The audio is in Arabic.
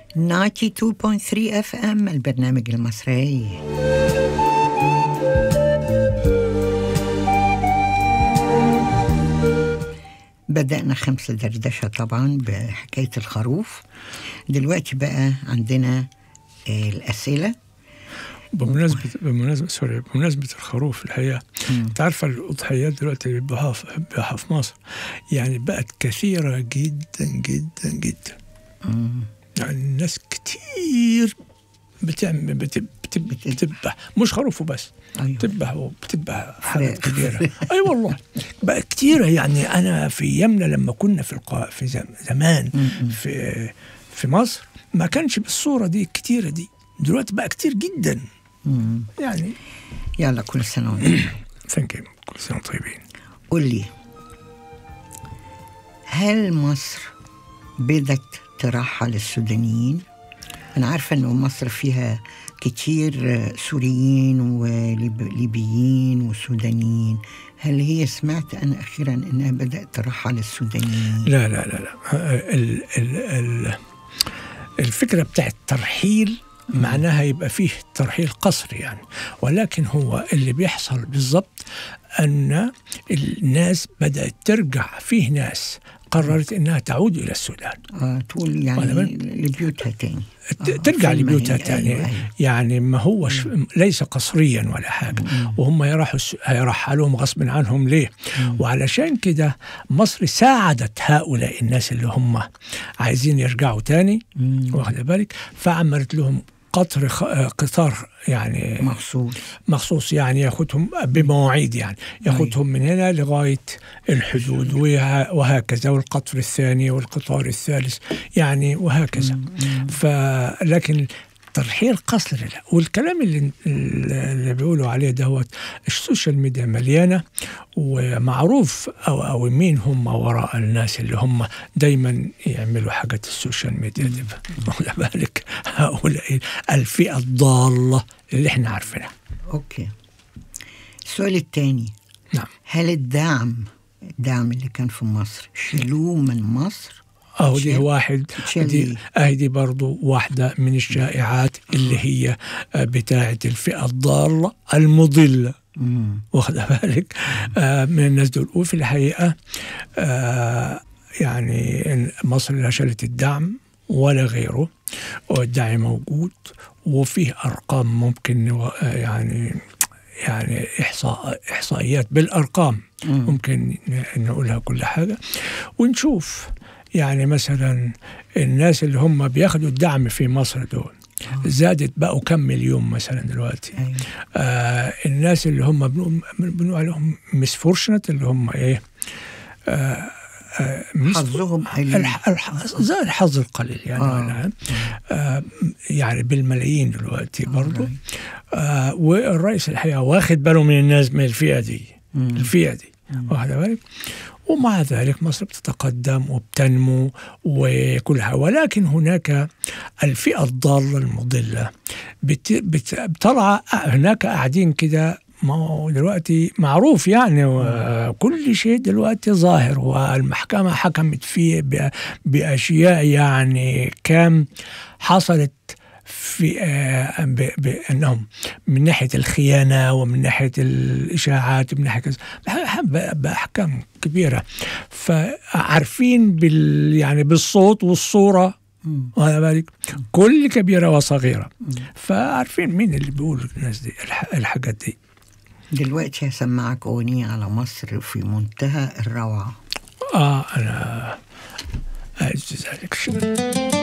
92.3 FM البرنامج المصري. بدأنا 5 دردشة طبعا بحكاية الخروف. دلوقتي بقى عندنا الأسئلة. بمناسبة الخروف الحقيقة، تعرف الأضحيات دلوقتي اللي بيبيعوها في مصر يعني بقت كثيرة جدا جدا جدا. يعني الناس كتير بتذبح مش خروف وبس. أيوة. بتذبح حاجات كبيرة. أي والله بقى كتيرة. يعني أنا في يمنا لما كنا في زمان في مصر ما كانش بالصورة دي كتيرة دي. دلوقتي بقى كتير جدا. يعني يلا كل سنة وانتم ثانك يو. كل سنة طيبين. قول لي، هل مصر بدت ترحل السودانيين؟ أنا عارفة أنه مصر فيها كتير سوريين وليبيين وسودانيين. هل هي سمعت أنا أخيرا أنها بدأت ترحل السودانيين؟ لا لا لا لا. الفكرة بتاعت ترحيل معناها يبقى فيه ترحيل قسري يعني، ولكن هو اللي بيحصل بالضبط أن الناس بدأت ترجع. فيه ناس قررت أنها تعود إلى السودان. تقول يعني لبيوتها تاني. ترجع لبيوتها تاني. أيوة. يعني ما هو ليس قصريا ولا حاجة. وهم هيرحلوهم غصب عنهم. ليه؟ وعلشان كده مصر ساعدت هؤلاء الناس اللي عايزين يرجعوا تاني، واخد بالك، فعملت لهم قطار يعني مخصوص يعني ياخدهم بمواعيد، يعني ياخدهم من هنا لغاية الحدود وهكذا، والقطر الثاني والقطار الثالث يعني وهكذا. لكن ترحيل قسري لا. والكلام اللي بيقولوا عليه دهوت السوشيال ميديا مليانة ومعروف أو مين هم وراء الناس اللي دايما يعملوا حاجات السوشيال ميديا دي. واخد بالك، هؤلاء الفئة الضالة اللي احنا عارفينها. اوكي. السؤال الثاني، نعم، هل الدعم اللي كان في مصر شالوه من مصر؟ دي واحد دي برضو واحدة من الشائعات اللي هي بتاعة الفئة الضالة المضلة. واخد بالك من الناس دول. وفي الحقيقة يعني مصر لا شالت الدعم ولا غيره، والدعم موجود وفيه أرقام ممكن يعني إحصائيات بالأرقام ممكن نقولها كل حاجة ونشوف. يعني مثلا الناس اللي بياخدوا الدعم في مصر دول زادت بقوا كم مليون مثلا دلوقتي. الناس اللي بنقول عليهم مسفورشنت اللي ايه حظهم زي الحظ القليل يعني. يعني بالملايين دلوقتي برضو. والرئيس الحقيقة واخد باله من الناس من الفئة دي. واخد بالك. ومع ذلك مصر بتتقدم وبتنمو وكلها، ولكن هناك الفئة الضالة المضلة بتطلع هناك قاعدين كده. ما هو دلوقتي معروف يعني، وكل شيء دلوقتي ظاهر، والمحكمة حكمت فيه بأشياء يعني كم حصلت في بأنهم من ناحية الخيانة ومن ناحية الإشاعات ومن ناحية بأحكام كبيرة. فعارفين يعني بالصوت والصورة، وهذا بالك كل كبيرة وصغيرة. فعارفين مين اللي بيقول الناس دي الحاجات دي. دلوقتي هسمعك أغنية على مصر في منتهى الروعة. أنا أعز ذلك.